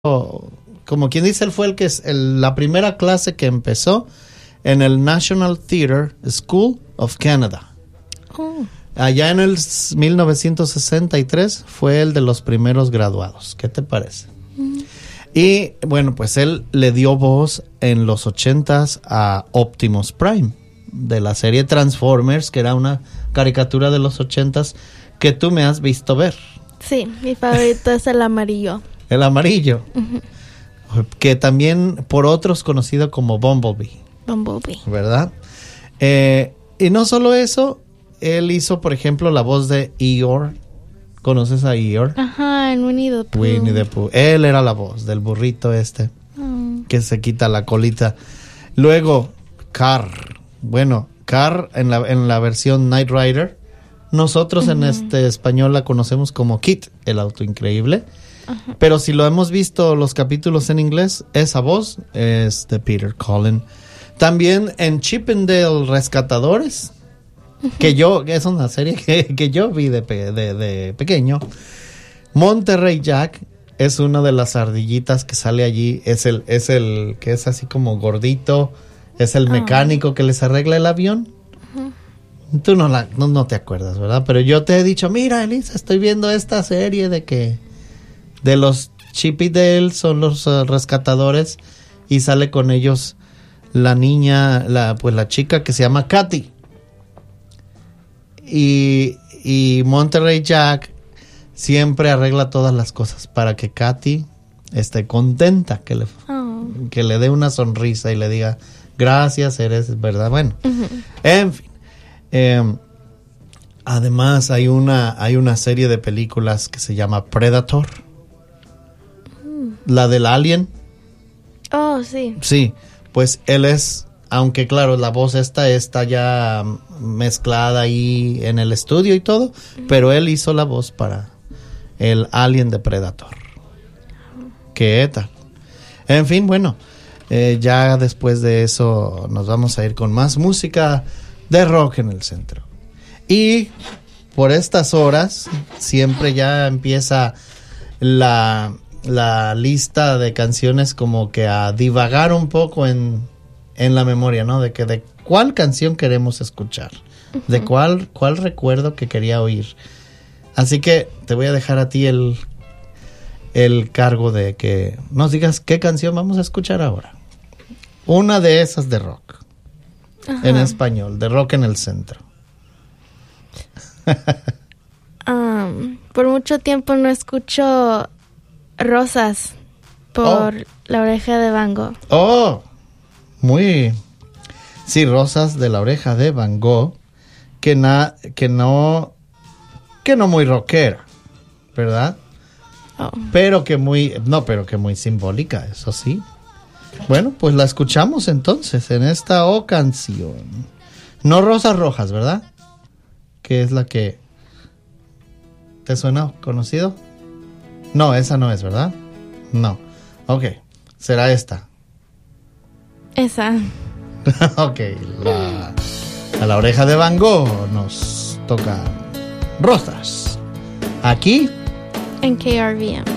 como quien dice, él fue la primera clase que empezó en el National Theatre School of Canada. Oh. Allá en el 1963 fue el de los primeros graduados. ¿Qué te parece? Y bueno, pues él le dio voz en los 80s a Optimus Prime, de la serie Transformers, que era una caricatura de los 80s que tú me has visto ver. Sí, mi favorito es el amarillo. El amarillo, que también por otros conocido como Bumblebee. Bumblebee. ¿Verdad? Y no solo eso, él hizo, por ejemplo, la voz de Eeyore. ¿Conoces a Eeyore? Ajá, en Winnie the Pooh. Winnie the Pooh. Él era la voz del burrito que se quita la colita. Luego, Carr. Bueno, Carr en la versión Knight Rider. Nosotros en español la conocemos como Kit, el auto increíble. Pero si lo hemos visto los capítulos en inglés, esa voz es de Peter Cullen. También en Chip 'n Dale Rescatadores, es una serie que yo vi de pequeño. Monterrey Jack es una de las ardillitas que sale allí. Es el que es así como gordito. Es el mecánico que les arregla el avión. Tú no te acuerdas, ¿verdad? Pero yo te he dicho, mira, Elisa, estoy viendo esta serie de los Chip y Dale son los rescatadores, y sale con ellos la niña, la chica que se llama Katy. Y Monterrey Jack siempre arregla todas las cosas para que Katy esté contenta, que le dé una sonrisa y le diga, gracias, eres, ¿verdad? Bueno, en fin. Además hay una serie de películas que se llama Predator. La del Alien. Oh, sí. Sí, pues él es, aunque claro, la voz está ya mezclada ahí en el estudio y todo, pero él hizo la voz para el Alien de Predator. ¿Qué tal? En fin, bueno, ya después de eso nos vamos a ir con más música de rock en el centro. Y por estas horas siempre ya empieza la lista de canciones como que a divagar un poco en la memoria, ¿no? De cuál canción queremos escuchar, de cuál recuerdo que quería oír. Así que te voy a dejar a ti el cargo de que nos digas qué canción vamos a escuchar ahora. Una de esas de rock. En español, de rock en el centro. Por mucho tiempo no escucho Rosas por La Oreja de Van Gogh. Oh, sí, Rosas de La Oreja de Van Gogh, que no muy rockera, ¿verdad? Pero que muy simbólica, eso sí. Bueno, pues la escuchamos entonces en esta canción. No Rosas Rojas, ¿verdad? Que es la que ¿te suena conocido? No, esa no es, ¿verdad? No. Ok, será esta. Esa. Ok, a La Oreja de Van Gogh nos toca Rosas. Aquí en KRVM.